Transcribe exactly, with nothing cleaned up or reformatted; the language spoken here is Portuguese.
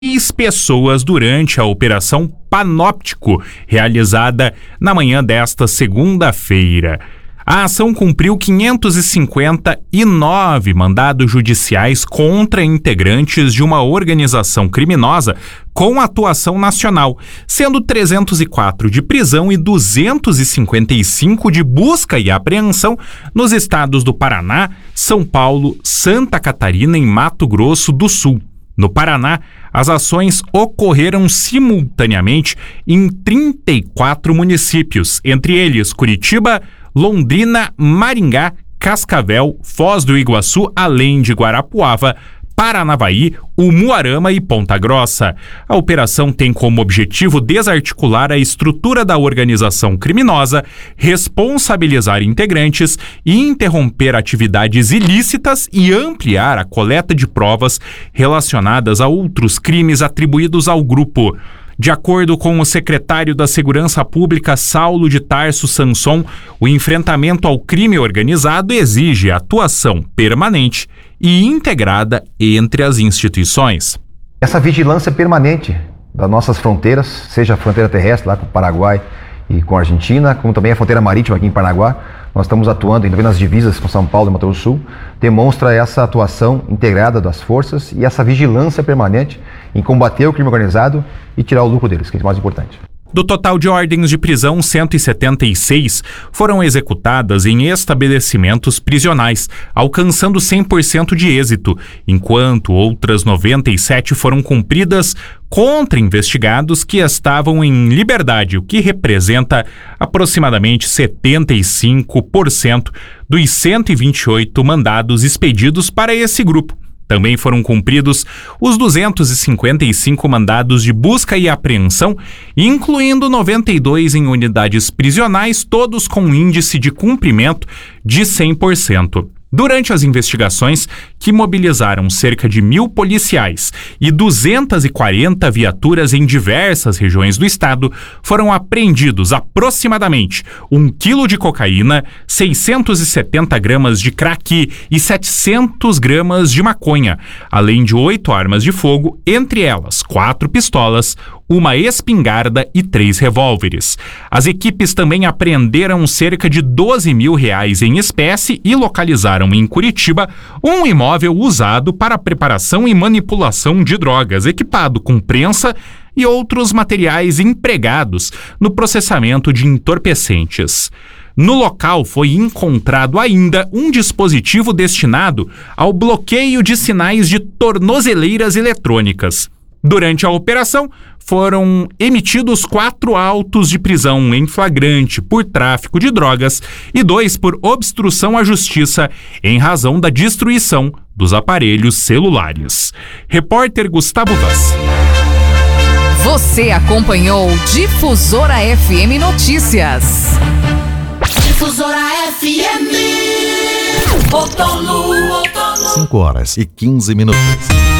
Seis pessoas durante a Operação Panóptico, realizada na manhã desta segunda-feira. A ação cumpriu quinhentos e cinquenta e nove mandados judiciais contra integrantes de uma organização criminosa com atuação nacional, sendo trezentos e quatro de prisão e duzentos e cinquenta e cinco de busca e apreensão nos estados do Paraná, São Paulo, Santa Catarina e Mato Grosso do Sul. No Paraná, as ações ocorreram simultaneamente em trinta e quatro municípios, entre eles Curitiba, Londrina, Maringá, Cascavel, Foz do Iguaçu, além de Guarapuava, Paranavaí, Umuarama e Ponta Grossa. A operação tem como objetivo desarticular a estrutura da organização criminosa, responsabilizar integrantes e interromper atividades ilícitas e ampliar a coleta de provas relacionadas a outros crimes atribuídos ao grupo. De acordo com o secretário da Segurança Pública, Saulo de Tarso Sanson, o enfrentamento ao crime organizado exige atuação permanente e integrada entre as instituições. Essa vigilância permanente das nossas fronteiras, seja a fronteira terrestre lá com o Paraguai e com a Argentina, como também a fronteira marítima aqui em Paranaguá, nós estamos atuando ainda nas divisas com São Paulo e Mato Grosso do Sul, demonstra essa atuação integrada das forças e essa vigilância permanente em combater o crime organizado e tirar o lucro deles, que é o mais importante. Do total de ordens de prisão, cento e setenta e seis foram executadas em estabelecimentos prisionais, alcançando cem por cento de êxito, enquanto outras noventa e sete foram cumpridas contra investigados que estavam em liberdade, o que representa aproximadamente setenta e cinco por cento dos cento e vinte e oito mandados expedidos para esse grupo. Também foram cumpridos os duzentos e cinquenta e cinco mandados de busca e apreensão, incluindo noventa e dois em unidades prisionais, todos com índice de cumprimento de cem por cento. Durante as investigações, que mobilizaram cerca de mil policiais e duzentas e quarenta viaturas em diversas regiões do estado, foram apreendidos aproximadamente um quilo de cocaína, seiscentos e setenta gramas de crack e setecentas gramas de maconha, além de oito armas de fogo, entre elas quatro pistolas, uma espingarda e três revólveres. As equipes também apreenderam cerca de doze mil reais em espécie e localizaram em Curitiba um imóvel usado para a preparação e manipulação de drogas, equipado com prensa e outros materiais empregados no processamento de entorpecentes. No local foi encontrado ainda um dispositivo destinado ao bloqueio de sinais de tornozeleiras eletrônicas. Durante a operação, foram emitidos quatro autos de prisão em flagrante por tráfico de drogas e dois por obstrução à justiça em razão da destruição dos aparelhos celulares. Repórter Gustavo Vaz. Você acompanhou Difusora F M Notícias. Difusora F M. Outono, outono. cinco horas e quinze minutos.